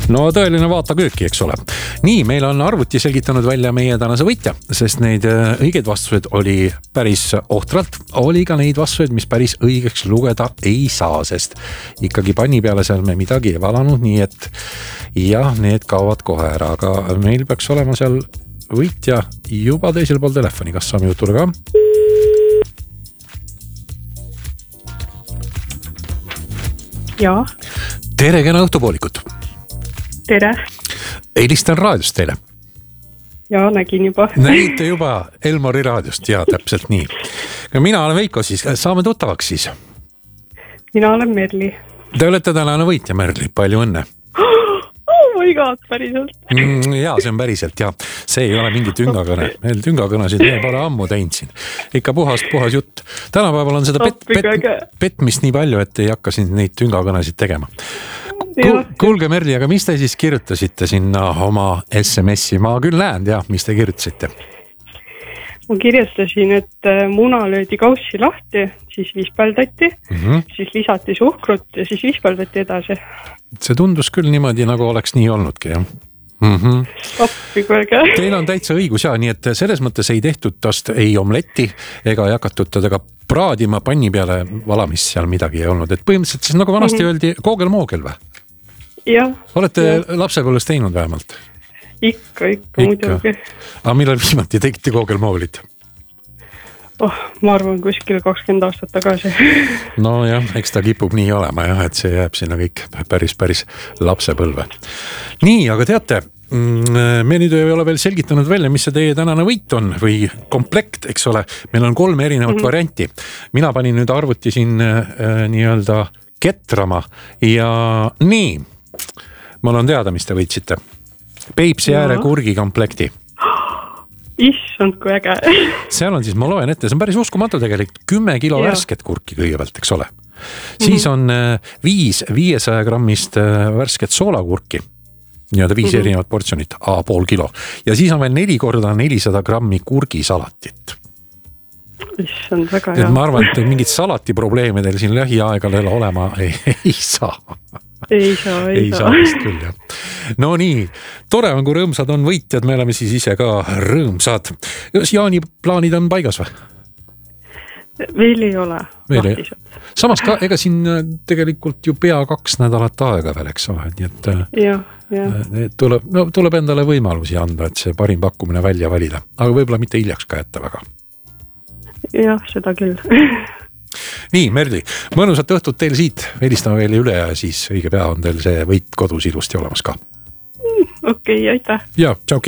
No tõeline vaatakööki, eks ole. Nii, meil on arvuti selgitanud välja meie tänase võitja, sest neid õigeid vastused oli päris ohtralt. Oli ka neid vastuseid, mis päris õigeks lugeda ei saa, sest ikkagi panni peale seal me midagi ei valanud, nii et jah, need kaovad kohe ära, aga meil peaks olema seal võitja juba teisel pool telefoni. Kas saame jutule ka? Jaa. Tere, kena õhtupoolikut. Tere. Helistan raadiost teile. Jaa, nägin juba. Nägite juba Elmari raadiost, jaa, täpselt nii. Mina olen Veiko siis, saame tuttavaks siis. Mina olen Merli. Te olete tänane võitja, Merli, palju õnne. Oh my god, päriselt. Jaa, see on päriselt, jah. See ei ole mingi tüngakõne. Meil tüngakõnesid me pole ammu teinud siin. Ikka puhas jutt. Tänapäeval on seda petmist nii palju, et ei hakka siin neid tüngakõnesid tegema. Kuulge Merli, aga mis te siis kirjutasite sinna oma SMS-i? Ma küll näen, jah, mis te kirjutasite. Ma kirjutasin, et muna löödi kaussi lahti, siis viispeldati, siis lisati suhkrut ja siis viispeldati edasi. See tundus küll niimoodi, nagu oleks nii olnudki, jah. Teil on täitsa õigus, jah, nii et selles mõttes ei tehtud tast ei omletti ega ei hakatud tadega praadima panni peale valamis seal midagi ei olnud. Et põhimõtteliselt siis nagu vanasti öeldi koogel-moogel või? Jah. Olete lapsepõlves teinud vähemalt? Ikka muidugi. Aga millal viimati tegite koogel-moogelit? Ma arvan kuskil 20 aastat tagasi. No jah, eks ta kipub nii olema, jah, et see jääb sinna kõik päris lapsepõlve. Nii, aga teate, me nüüd ei ole veel selgitanud välja, mis see teie tänane võit on või komplekt, eks ole. Meil on 3 erinevat varianti. Mina panin nüüd arvuti siin nii-öelda ketrama ja nii, mul on teada, mis te võitsite. Peipsi ääre kurgi komplekti. Issand, kui äge. Seal on siis, ma loen ette, see on päris uskumatu tegelikult, 10 kilo värsket kurki kõigepealt, eks ole. Siis on 500 grammist värsket soolakurki, nii-öelda 5 erinevat portsionit, pool kilo. Ja siis on veel 4 korda 400 grammi kurgisalatit. Issand, väga hea. Et ma arvan, et mingit salati probleeme teil siin lähiaegadel olema ei saa. Ei saa vist küll, jah. No nii, tore on, kui rõõmsad on võitjad, me oleme siis ise ka rõõmsad. Kas Jaani plaanid on paigas või? Veel ei ole. Samas ka, ega siin tegelikult ju pea 2 nädalat aega veel, eks ole. Nii et tuleb endale võimalusi anda, et see parim pakkumine välja valida. Aga võib-olla mitte hiljaks ka jätta väga. Jah, seda küll. Nii, Merli, mõnusat õhtut teil siit. Helistame veel üle ja siis õige pea on teil see võit kodus ilusti olemas ka. Okei, aitäh. Ja, tšauki.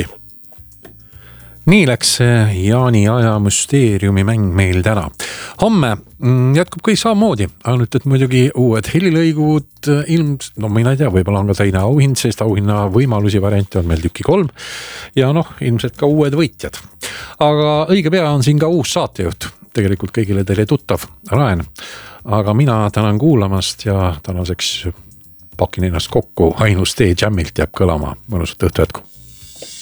Nii läks Jaani aja müsteeriumi mäng meil täna. Homme jätkub kõik samamoodi, ainult et muidugi uued helilõigud, no mina ei tea, võib-olla on ka teine auhind, sest auhinna võimalusi variante on meil tükki 3 ja ilmselt ka uued võitjad. Aga õige pea on siin ka uus saatejuht, tegelikult kõigile teile tuttav Raen, aga mina tänan kuulamast ja tänaseks pakin ennast kokku, ainus tee Jammilt jääb kõlama, mõnusat õhtu jätku.